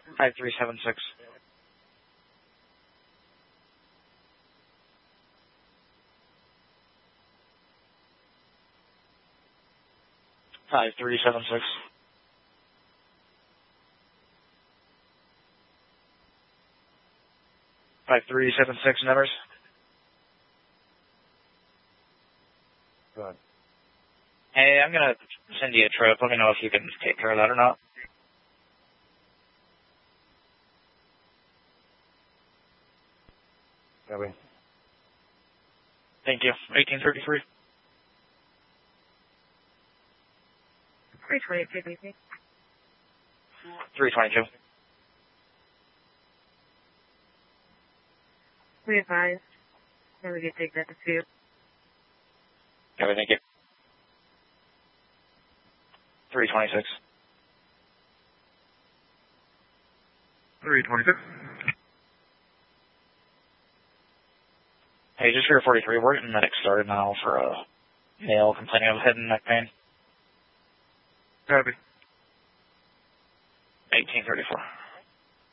5376. 5376. 5376 numbers. Go ahead. Hey, I'm gonna send you a trip. Let me know if you can take care of that or not. Copy. Thank you. 1833. 322. 322. We advised. And we can take that dispute. Okay, thank you. 326. 326. Hey, just here 43. We're getting medics started now for a male complaining of head and neck pain. Copy. 1834.